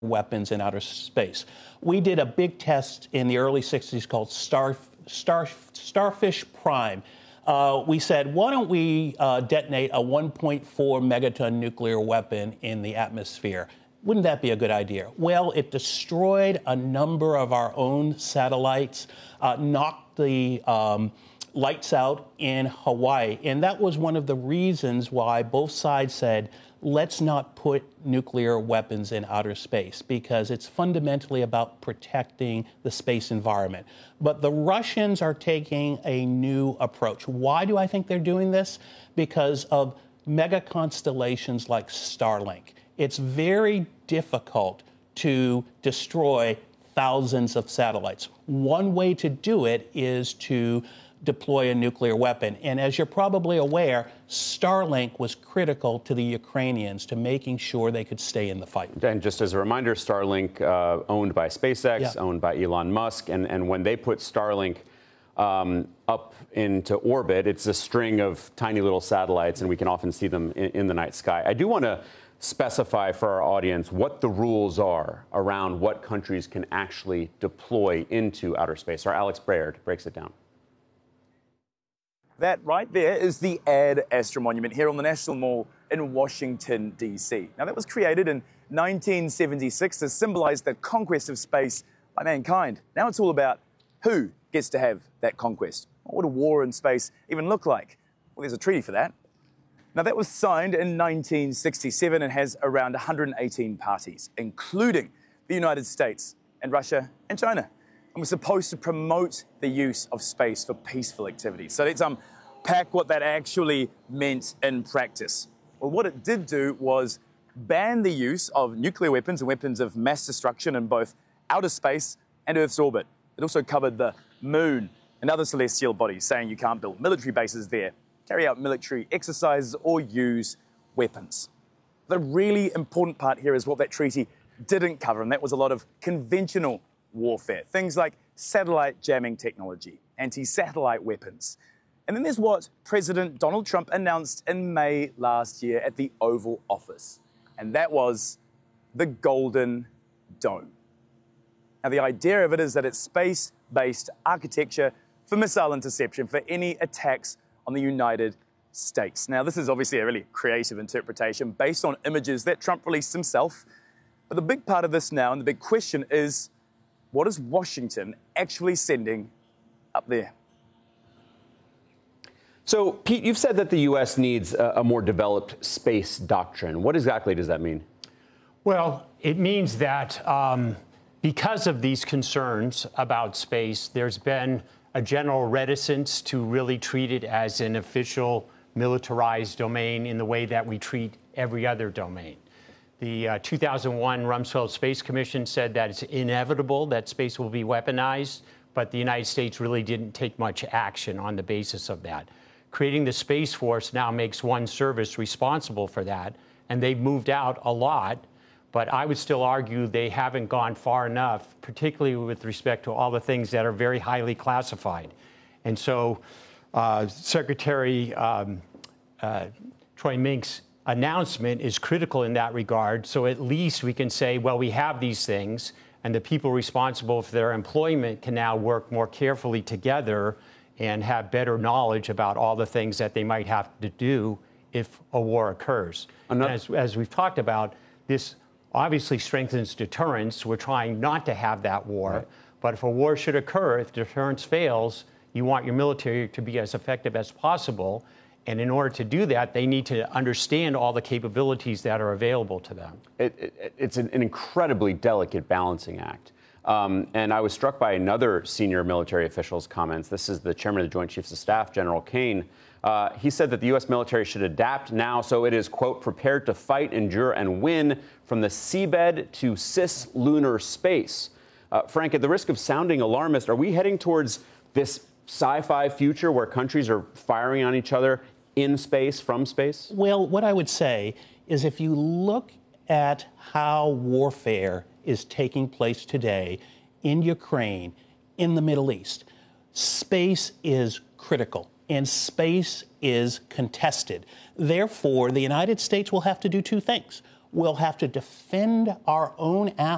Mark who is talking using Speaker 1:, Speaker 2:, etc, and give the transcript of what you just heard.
Speaker 1: weapons in outer space. We did a big test in the early 60s called Starfish Prime. We said, why don't we detonate a 1.4 megaton nuclear weapon in the atmosphere? Wouldn't that be a good idea? Well, it destroyed a number of our own satellites, knocked the lights out in Hawaii. And that was one of the reasons why both sides said, let's not put nuclear weapons in outer space, because it's fundamentally about protecting the space environment. But the Russians are taking a new approach. Why do I think they're doing this? Because of mega constellations like Starlink. It's very difficult to destroy thousands of satellites. One way to do it is to deploy a nuclear weapon. And as you're probably aware, Starlink was critical to the Ukrainians to making sure they could stay in the fight.
Speaker 2: And just as a reminder, Starlink, owned by SpaceX, owned by Elon Musk, and when they put Starlink up into orbit, it's a string of tiny little satellites, and we can often see them in the night sky. I do want to specify for our audience what the rules are around what countries can actually deploy into outer space. Our Alex Brayer breaks it down.
Speaker 3: That right there is the Ad Astra Monument here on the National Mall in Washington, D.C. Now, that was created in 1976 to symbolize the conquest of space by mankind. Now it's all about who gets to have that conquest. What would a war in space even look like? Well, there's a treaty for that. Now, that was signed in 1967 and has around 118 parties, including the United States and Russia and China. And we're supposed to promote the use of space for peaceful activities. So let's unpack what that actually meant in practice. Well, what it did do was ban the use of nuclear weapons and weapons of mass destruction in both outer space and Earth's orbit. It also covered the moon and other celestial bodies, saying you can't build military bases there, carry out military exercises, or use weapons. The really important part here is what that treaty didn't cover, and that was a lot of conventional warfare. Things like satellite jamming technology, anti-satellite weapons. And then there's what President Donald Trump announced in May last year at the Oval Office. And that was the Golden Dome. Now, the idea of it is that it's space-based architecture for missile interception for any attacks on the United States. Now, this is obviously a really creative interpretation based on images that Trump released himself. But the big part of this now, and the big question is, what is Washington actually sending up there?
Speaker 2: So, Pete, you've said that the U.S. needs a more developed space doctrine. What exactly does that mean?
Speaker 4: Well, it means that because of these concerns about space, there's been a general reticence to really treat it as an official militarized domain in the way that we treat every other domain. The 2001 Rumsfeld Space Commission said that it's inevitable that space will be weaponized, but the United States really didn't take much action on the basis of that. Creating the Space Force now makes one service responsible for that, and they've moved out a lot, but I would still argue they haven't gone far enough, particularly with respect to all the things that are very highly classified. And so Secretary Troy Mink's announcement is critical in that regard. So at least we can say, well, we have these things, and the people responsible for their employment can now work more carefully together and have better knowledge about all the things that they might have to do if a war occurs. As we've talked about, this obviously strengthens deterrence. We're trying not to have that war. Right. But if a war should occur, if deterrence fails, you want your military to be as effective as possible. And in order to do that, they need to understand all the capabilities that are available to them.
Speaker 2: It's an incredibly delicate balancing act. And I was struck by another senior military official's comments. This is the chairman of the Joint Chiefs of Staff, General Kane. He said that the U.S. military should adapt now so it is, quote, prepared to fight, endure, and win from the seabed to cislunar space. Frank, at the risk of sounding alarmist, are we heading towards this sci-fi future where countries are firing on each other in space, from space?
Speaker 1: Well, what I would say is if you look at how warfare is taking place today in Ukraine, in the Middle East, space is critical and space is contested. Therefore, the United States will have to do two things. We'll have to defend our own